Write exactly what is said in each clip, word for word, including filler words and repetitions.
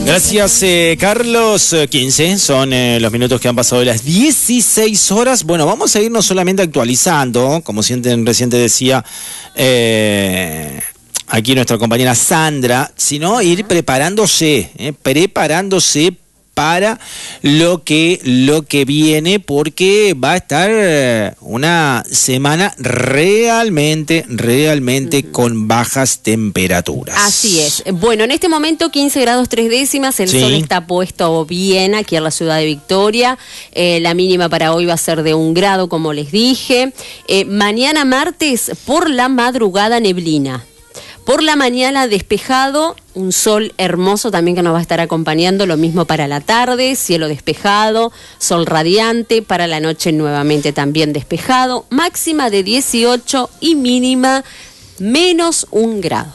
Gracias, eh, Carlos. quince son eh, los minutos que han pasado de las dieciséis horas. Bueno, vamos a ir no solamente actualizando, como sienten, recién te decía eh, aquí nuestra compañera Sandra, sino ir preparándose, eh, preparándose para lo que, lo que viene, porque va a estar una semana realmente, realmente uh-huh. con bajas temperaturas. Así es. Bueno, en este momento quince grados tres décimas, el sí. sol está puesto bien aquí en la ciudad de Victoria. Eh, la mínima para hoy va a ser de un grado, como les dije. Eh, mañana martes, por la madrugada, neblina. Por la mañana despejado, un sol hermoso también que nos va a estar acompañando, lo mismo para la tarde, cielo despejado, sol radiante, para la noche nuevamente también despejado, máxima de dieciocho y mínima menos un grado.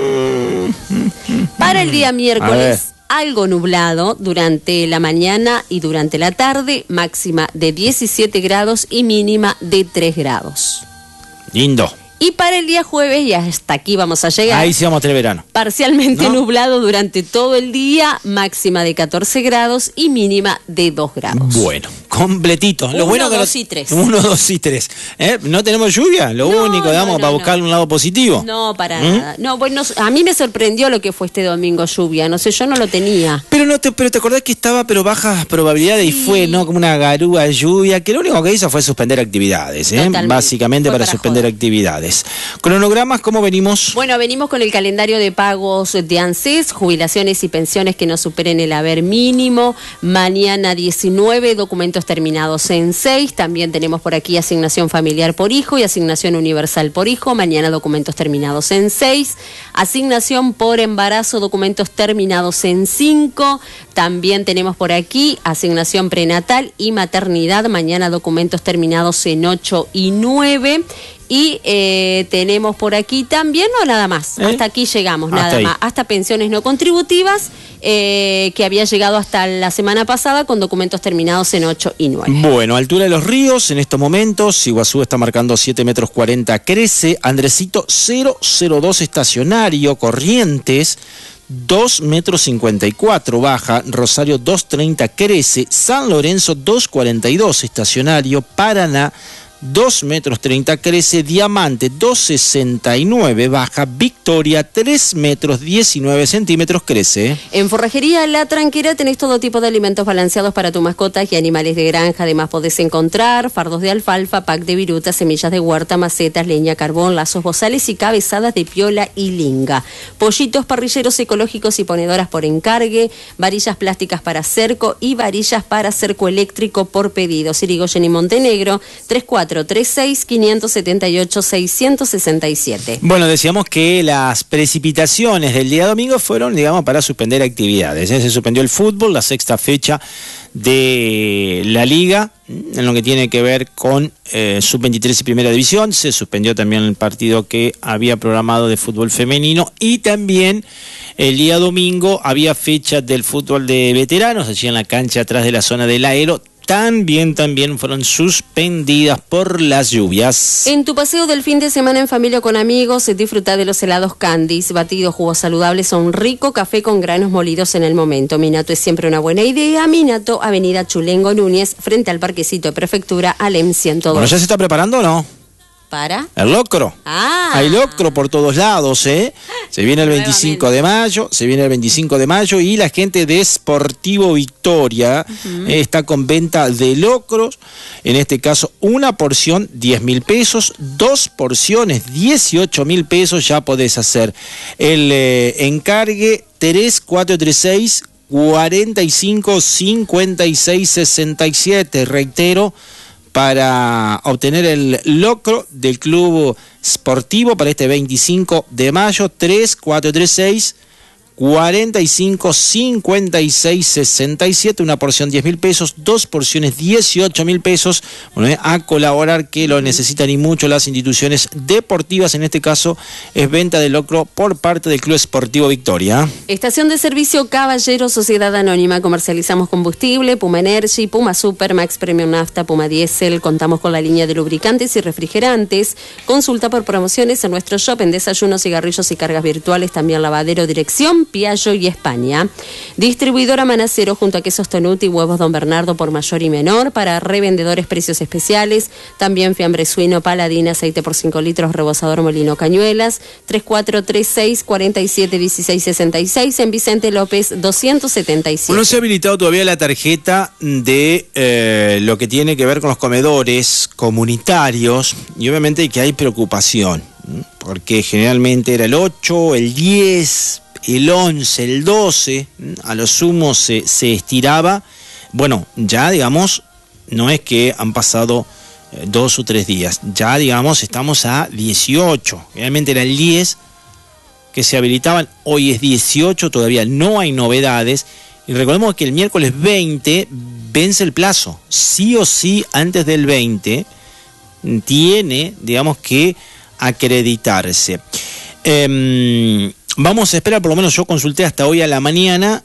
Para el día miércoles, algo nublado durante la mañana y durante la tarde, máxima de diecisiete grados y mínima de tres grados. Lindo. Y para el día jueves, y hasta aquí vamos a llegar. Ahí sí vamos a tener verano. Parcialmente ¿No? nublado durante todo el día, máxima de catorce grados y mínima de dos grados. Bueno, completito. Uno, Lo bueno que dos no, y tres. Uno, dos y tres. ¿Eh? No tenemos lluvia, lo no, único, no, digamos, no, para no. buscar un lado positivo. No, para ¿Mm? nada. No, bueno, a mí me sorprendió lo que fue este domingo lluvia. No sé, yo no lo tenía. Pero no te, pero te acordás que estaba, pero bajas probabilidades, sí. y fue, ¿no? Como una garúa lluvia, que lo único que hizo fue suspender actividades, ¿eh? Totalmente. Básicamente para, para suspender joder. actividades. Cronogramas, ¿cómo venimos? Bueno, venimos con el calendario de pagos de ANSES, jubilaciones y pensiones que no superen el haber mínimo. Mañana diecinueve, documentos terminados en seis. También tenemos por aquí asignación familiar por hijo y asignación universal por hijo. Mañana documentos terminados en seis. Asignación por embarazo, documentos terminados en cinco. También tenemos por aquí asignación prenatal y maternidad. Mañana documentos terminados en ocho y nueve. Y eh, tenemos por aquí también, no nada más, ¿Eh? hasta aquí llegamos, hasta nada ahí. más, hasta pensiones no contributivas, eh, que había llegado hasta la semana pasada con documentos terminados en ocho y nueve. Bueno, altura de los ríos en estos momentos, Iguazú está marcando siete metros cuarenta, crece, Andresito cero cero dos estacionario, Corrientes dos metros cincuenta y cuatro baja, Rosario dos treinta crece, San Lorenzo dos cuarenta y dos estacionario, Paraná dos metros treinta crece, Diamante dos sesenta y nueve baja, Victoria tres metros diecinueve centímetros crece. En Forrajería La Tranquera tenés todo tipo de alimentos balanceados para tu mascota y animales de granja. Además podés encontrar fardos de alfalfa, pack de viruta, semillas de huerta, macetas, leña, carbón, lazos bozales y cabezadas de piola y linga. Pollitos, parrilleros ecológicos y ponedoras por encargue, varillas plásticas para cerco y varillas para cerco eléctrico por pedido. Irigoyen y Montenegro, tres cuatro tres seis, cinco siete ocho, seis seis siete. Bueno, decíamos que las precipitaciones del día domingo fueron, digamos, para suspender actividades, ¿eh? Se suspendió el fútbol, la sexta fecha de la Liga, en lo que tiene que ver con eh, sub veintitrés y Primera División. Se suspendió también el partido que había programado de fútbol femenino, y también el día domingo había fecha del fútbol de veteranos, allí en la cancha atrás de la zona del Aero. También, también fueron suspendidas por las lluvias. En tu paseo del fin de semana en familia o con amigos, disfruta de los helados Candies, batidos, jugos saludables o un rico café con granos molidos en el momento. Minato es siempre una buena idea. Minato, Avenida Chulengo Núñez, frente al Parquecito de Prefectura, Alem ciento dos. Bueno, ¿ya se está preparando o no? ¿Para? El locro. Ah. Hay locro por todos lados, ¿eh? Se viene el veinticinco de mayo, se viene el veinticinco de mayo y la gente de Sportivo Victoria uh-huh. eh, está con venta de locros. En este caso, una porción diez mil pesos, dos porciones dieciocho mil pesos. Ya podés hacer el eh, encargue tres cuatro tres seis, cuarenta y cinco, cincuenta y seis, sesenta y siete. Reitero, para obtener el locro del Club Sportivo para este veinticinco de mayo, tres cuatro tres seis, cuarenta y cinco, cincuenta y seis, sesenta y siete, una porción diez mil pesos, dos porciones dieciocho mil pesos. Bueno, eh, a colaborar, que lo necesitan y mucho las instituciones deportivas. En este caso es venta de locro por parte del Club Sportivo Victoria. Estación de servicio Caballero, Sociedad Anónima. Comercializamos combustible, Puma Energy, Puma Super, Max Premium Nafta, Puma Diesel. Contamos con la línea de lubricantes y refrigerantes. Consulta por promociones en nuestro shop, en desayunos, cigarrillos y cargas virtuales. También lavadero, dirección Piaggio y España. Distribuidora Manacero junto a Quesos Tonuti y Huevos Don Bernardo por mayor y menor. Para revendedores, precios especiales. También fiambre suino, Paladín, aceite por cinco litros, rebozador Molino Cañuelas. tres cuatro tres seis, cuatro siete uno seis seis seis en Vicente López doscientos setenta y siete. No se ha habilitado todavía la tarjeta de eh, lo que tiene que ver con los comedores comunitarios y obviamente que hay preocupación, porque generalmente era el ocho, el diez, el once, el doce, a lo sumo se, se estiraba. Bueno, ya digamos, no es que han pasado eh, dos o tres días, ya digamos estamos a dieciocho, realmente era el diez que se habilitaban, hoy es dieciocho, todavía no hay novedades, y recordemos que el miércoles veinte vence el plazo, sí o sí antes del veinte tiene, digamos, que acreditarse. Eh, vamos a esperar, por lo menos yo consulté hasta hoy a la mañana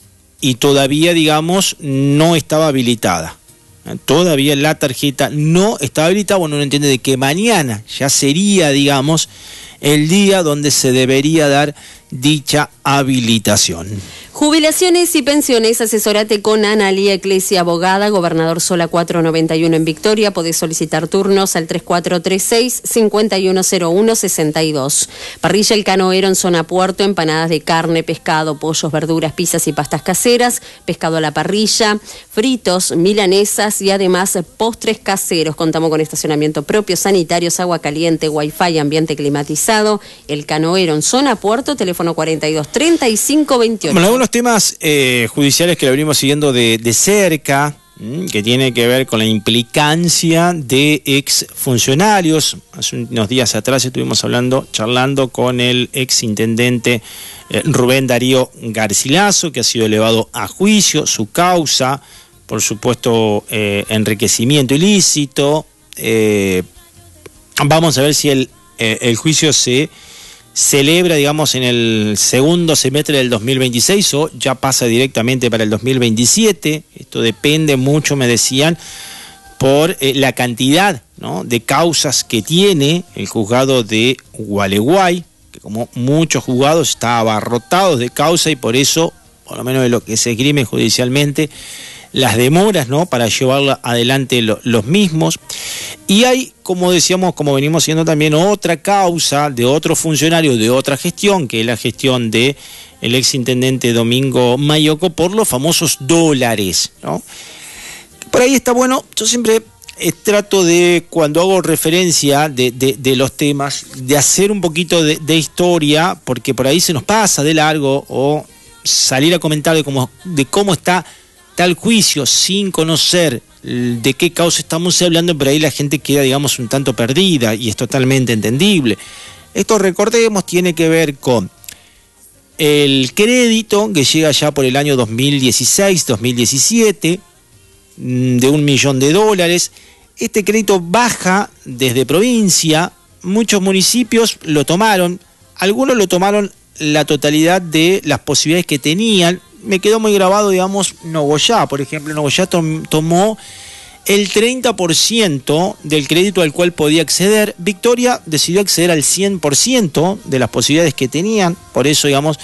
y todavía, digamos, no estaba habilitada. Todavía la tarjeta no está habilitada, bueno, uno entiende de que mañana ya sería, digamos, el día donde se debería dar dicha habilitación. Jubilaciones y pensiones, asesórate con Analía Eclesia Abogada, Gobernador Sola cuatrocientos noventa y uno en Victoria. Podés solicitar turnos al tres cuatro tres seis, cinco uno cero uno, seis dos. Parrilla El Canoero en zona Puerto, empanadas de carne, pescado, pollos, verduras, pizzas y pastas caseras, pescado a la parrilla, fritos, milanesas y además postres caseros. Contamos con estacionamiento propio, sanitarios, agua caliente, wifi, ambiente climatizado. El Canoero en zona Puerto, teléfono cuarenta y dos, treinta y cinco, veintiocho. Bueno, algunos temas eh, judiciales que lo venimos siguiendo de, de cerca, mmm, que tiene que ver con la implicancia de exfuncionarios. Hace unos días atrás estuvimos hablando, charlando con el exintendente eh, Rubén Darío Garcilaso, que ha sido elevado a juicio, su causa, por supuesto, eh, enriquecimiento ilícito. Eh, vamos a ver si el, eh, el juicio se celebra, digamos, en el segundo semestre del dos mil veintiséis o ya pasa directamente para el dos mil veintisiete. Esto depende mucho, me decían, por eh, la cantidad, ¿no?, de causas que tiene el juzgado de Gualeguay, que como muchos juzgados está abarrotado de causa y por eso, por lo menos de lo que se esgrime judicialmente, las demoras, ¿no?, para llevar adelante lo, los mismos. Y hay, como decíamos, como venimos siendo también otra causa de otro funcionario de otra gestión, que es la gestión de el exintendente Domingo Mayoco por los famosos dólares, ¿no? Por ahí está bueno, yo siempre eh, trato de, cuando hago referencia de, de, de los temas, de hacer un poquito de, de historia, porque por ahí se nos pasa de largo, o salir a comentar de cómo, de cómo está tal juicio sin conocer de qué causa estamos hablando, pero ahí la gente queda, digamos, un tanto perdida y es totalmente entendible. Esto, recordemos, tiene que ver con el crédito que llega ya por el año dos mil dieciséis, dos mil diecisiete, de un millón de dólares. Este crédito baja desde provincia, muchos municipios lo tomaron, algunos lo tomaron la totalidad de las posibilidades que tenían. Me quedó muy grabado, digamos, Nogoyá, por ejemplo. Nogoyá tom, tomó el treinta por ciento del crédito al cual podía acceder. Victoria decidió acceder al cien por ciento de las posibilidades que tenían, por eso, digamos,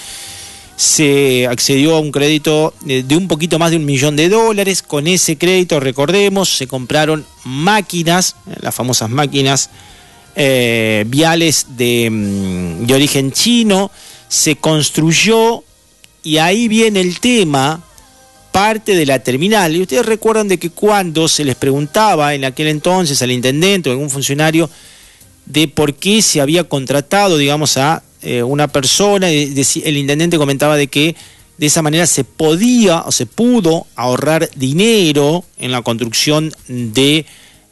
se accedió a un crédito de, de un poquito más de un millón de dólares. Con ese crédito, recordemos, se compraron máquinas, las famosas máquinas eh, viales de, de origen chino, se construyó. Y ahí viene el tema, parte de la terminal. Y ustedes recuerdan de que cuando se les preguntaba en aquel entonces al intendente o a algún funcionario de por qué se había contratado, digamos, a eh, una persona, el intendente comentaba de que de esa manera se podía o se pudo ahorrar dinero en la construcción de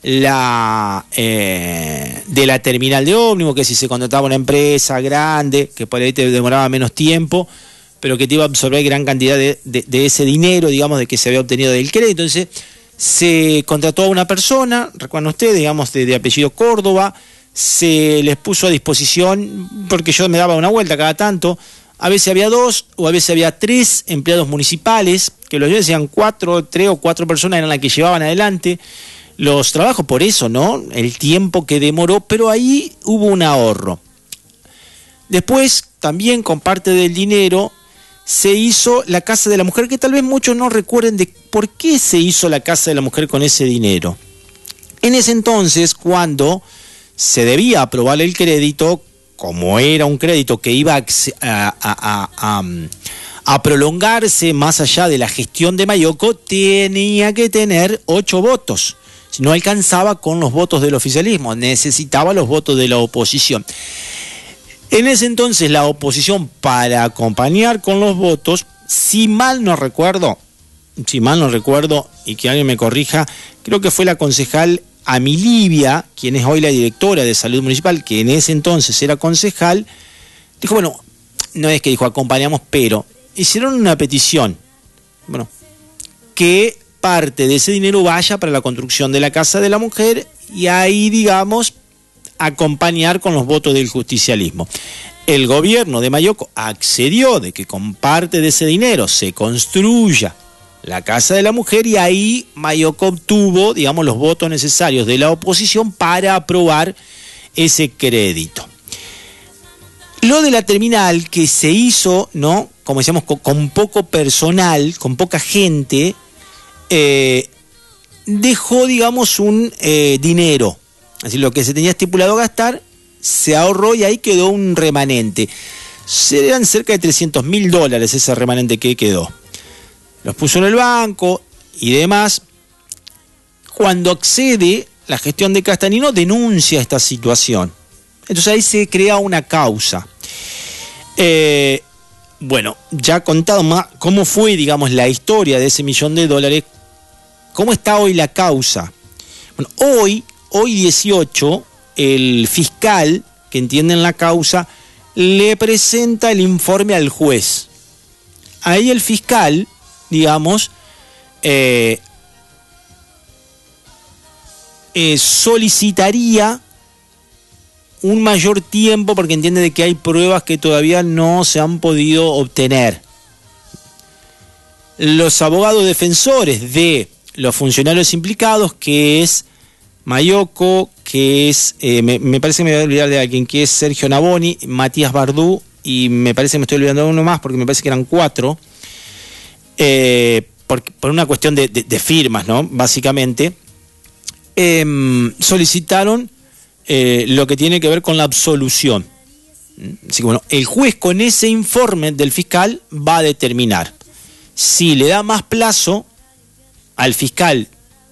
la eh, de la terminal de ómnibus, que si se contrataba una empresa grande, que por ahí te demoraba menos tiempo, pero que te iba a absorber gran cantidad de, de, de ese dinero, digamos, de que se había obtenido del crédito. Entonces, se contrató a una persona, recuerdan ustedes, digamos, de, de apellido Córdoba, se les puso a disposición, porque yo me daba una vuelta cada tanto, a veces había dos o a veces había tres empleados municipales, que los días sean cuatro, tres o cuatro personas eran las que llevaban adelante los trabajos, por eso, ¿no?, el tiempo que demoró, pero ahí hubo un ahorro. Después, también con parte del dinero, se hizo la Casa de la Mujer, que tal vez muchos no recuerden de por qué se hizo la Casa de la Mujer con ese dinero. En ese entonces, cuando se debía aprobar el crédito, como era un crédito que iba a, a, a, a, a prolongarse más allá de la gestión de Mayoco, tenía que tener ocho votos. Si no alcanzaba con los votos del oficialismo, necesitaba los votos de la oposición. En ese entonces la oposición, para acompañar con los votos, si mal no recuerdo, si mal no recuerdo, y que alguien me corrija, creo que fue la concejal Amilivia, quien es hoy la directora de Salud Municipal, que en ese entonces era concejal, dijo, bueno, no es que dijo acompañamos, pero hicieron una petición, bueno, que parte de ese dinero vaya para la construcción de la Casa de la Mujer y ahí, digamos, acompañar con los votos del justicialismo. El gobierno de Mayoco accedió de que con parte de ese dinero se construya la Casa de la Mujer y ahí Mayoco obtuvo, digamos, los votos necesarios de la oposición para aprobar ese crédito. Lo de la terminal que se hizo, ¿no? Como decíamos, con, con poco personal, con poca gente, eh, dejó, digamos, un eh, dinero. Así lo que se tenía estipulado gastar, se ahorró y ahí quedó un remanente. Serían cerca de trescientos mil dólares ese remanente que quedó. Los puso en el banco y demás. Cuando accede la gestión de Castanino, denuncia esta situación. Entonces ahí se crea una causa. Eh, bueno, ya contado más cómo fue, digamos, la historia de ese millón de dólares, ¿cómo está hoy la causa? Bueno, hoy, hoy dieciocho, el fiscal que entiende en la causa le presenta el informe al juez. Ahí el fiscal, digamos, eh, eh, solicitaría un mayor tiempo porque entiende de que hay pruebas que todavía no se han podido obtener. Los abogados defensores de los funcionarios implicados, que es Mayoco, que es, eh, me, me parece que me voy a olvidar de alguien, que es Sergio Naboni, Matías Bardú, y me parece que me estoy olvidando de uno más porque me parece que eran cuatro, eh, por, por una cuestión de, de, de firmas, ¿no? Básicamente, eh, solicitaron eh, lo que tiene que ver con la absolución. Así que bueno, el juez con ese informe del fiscal va a determinar si le da más plazo al fiscal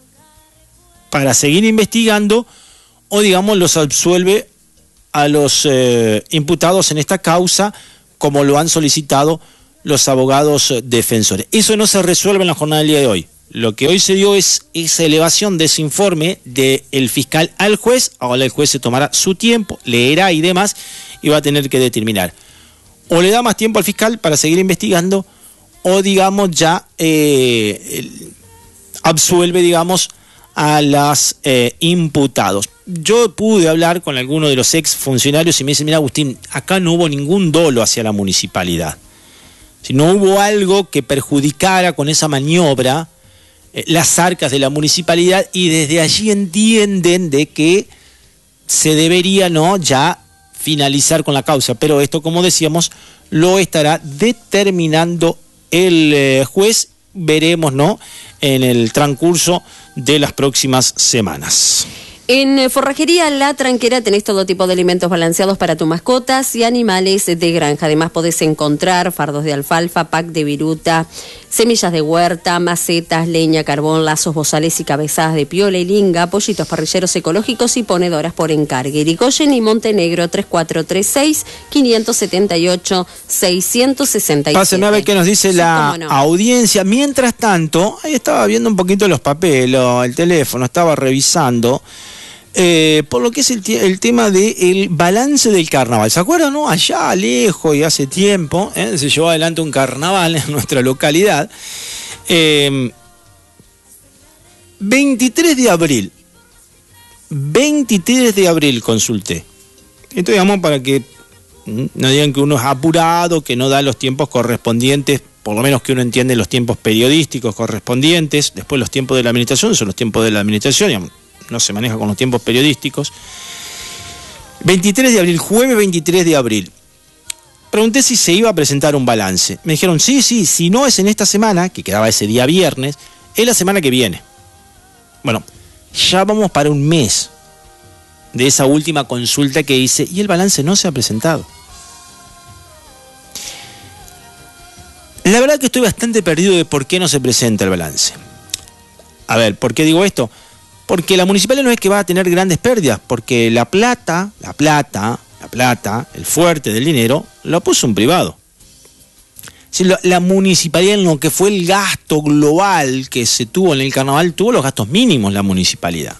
para seguir investigando o, digamos, los absuelve a los eh, imputados en esta causa como lo han solicitado los abogados defensores. Eso no se resuelve en la jornada del día de hoy. Lo que hoy se dio es esa elevación de ese informe del fiscal al juez. Ahora el juez se tomará su tiempo, leerá y demás, y va a tener que determinar. O le da más tiempo al fiscal para seguir investigando, o, digamos, ya eh, absuelve, digamos, a los eh, imputados. Yo pude hablar con alguno de los ex funcionarios y me dice, mira, Agustín, acá no hubo ningún dolo hacia la municipalidad. Si no hubo algo que perjudicara con esa maniobra eh, las arcas de la municipalidad, y desde allí entienden de que se debería, ¿no?, ya finalizar con la causa. Pero esto, como decíamos, lo estará determinando el eh, juez. Veremos, ¿no?, en el transcurso de las próximas semanas. En Forrajería La Tranquera tenés todo tipo de alimentos balanceados para tus mascotas y animales de granja. Además podés encontrar fardos de alfalfa, pack de viruta, semillas de huerta, macetas, leña, carbón, lazos, bozales y cabezadas de piola y linga, pollitos parrilleros ecológicos y ponedoras por encargue. Irigoyen y Montenegro, tres cuatro tres seis, cinco siete ocho, seis seis siete. Páseme a ver qué nos dice sí, la no. audiencia. Mientras tanto, ahí estaba viendo un poquito los papeles, el teléfono, estaba revisando. Eh, por lo que es el, el tema del balance del carnaval. ¿Se acuerdan, no? Allá lejos y hace tiempo ¿eh? se llevó adelante un carnaval en nuestra localidad. Eh, veintitrés de abril. veintitrés de abril consulté. Esto, digamos, para que no digan que uno es apurado, que no da los tiempos correspondientes, por lo menos que uno entiende los tiempos periodísticos correspondientes. Después los tiempos de la administración son los tiempos de la administración, digamos. No se maneja con los tiempos periodísticos. veintitrés de abril, jueves veintitrés de abril. pregunté si se iba a presentar un balance. Me dijeron, sí, sí, si no es en esta semana, que quedaba ese día viernes, es la semana que viene. Bueno, ya vamos para un mes de esa última consulta que hice y el balance no se ha presentado. La verdad que estoy bastante perdido de por qué no se presenta el balance. A ver, ¿por qué digo esto? Porque la municipalidad no es que va a tener grandes pérdidas, porque la plata, la plata, la plata, el fuerte del dinero, lo puso un privado. Si la, la municipalidad en lo que fue el gasto global que se tuvo en el carnaval, tuvo los gastos mínimos la municipalidad.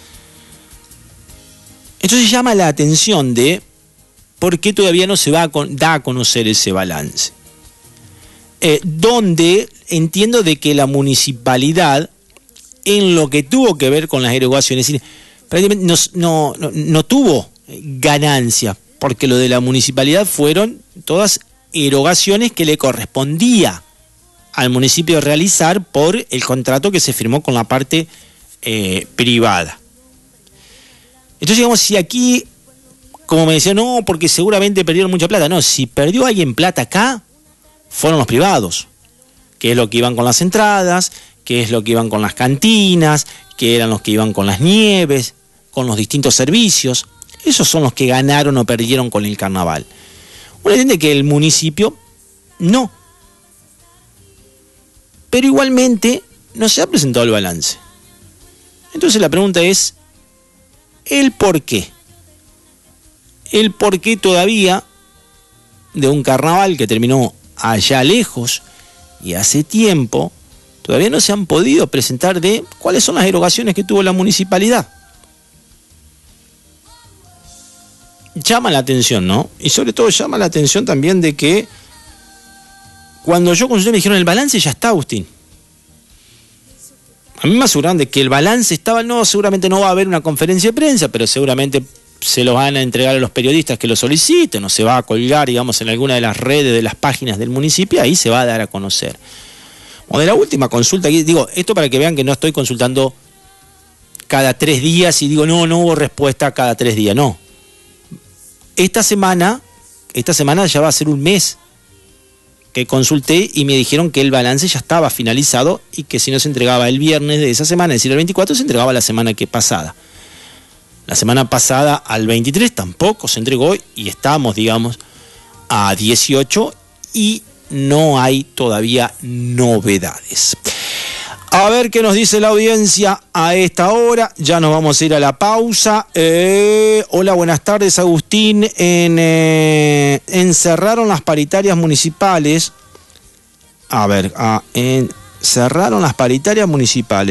Entonces llama la atención de por qué todavía no se va a con, da a conocer ese balance. Eh, donde entiendo de que la municipalidad, en lo que tuvo que ver con las erogaciones, prácticamente no, no, no, no tuvo ganancias, porque lo de la municipalidad fueron todas erogaciones que le correspondía al municipio realizar por el contrato que se firmó con la parte eh, privada. Entonces, digamos, si aquí, como me decían, no, porque seguramente perdieron mucha plata. No, si perdió alguien plata acá, fueron los privados, que es lo que iban con las entradas, que es lo que iban con las cantinas, que eran los que iban con las nieves, con los distintos servicios. Esos son los que ganaron o perdieron con el carnaval. Uno entiende que el municipio no. Pero igualmente no se ha presentado el balance. Entonces la pregunta es, ¿el por qué? El por qué todavía de un carnaval que terminó allá lejos y hace tiempo, todavía no se han podido presentar de cuáles son las erogaciones que tuvo la municipalidad. Llama la atención, ¿no? Y sobre todo llama la atención también de que cuando yo consulté me dijeron el balance ya está, Agustín. A mí me aseguraron de que el balance estaba, no, seguramente no va a haber una conferencia de prensa, pero seguramente se lo van a entregar a los periodistas que lo soliciten, o se va a colgar, digamos, en alguna de las redes de las páginas del municipio, ahí se va a dar a conocer. O de la última consulta, digo, esto para que vean que no estoy consultando cada tres días y digo, no, no hubo respuesta cada tres días, no. Esta semana, esta semana ya va a ser un mes que consulté y me dijeron que el balance ya estaba finalizado y que si no se entregaba el viernes de esa semana, es decir, el veinticuatro, se entregaba la semana que pasada. La semana pasada al veintitrés tampoco se entregó y estamos, digamos, a dieciocho y no hay todavía novedades. A ver qué nos dice la audiencia a esta hora. Ya nos vamos a ir a la pausa. Eh, hola, buenas tardes, Agustín. En, eh, encerraron las paritarias municipales. A ver, ah, en, cerraron las paritarias municipales.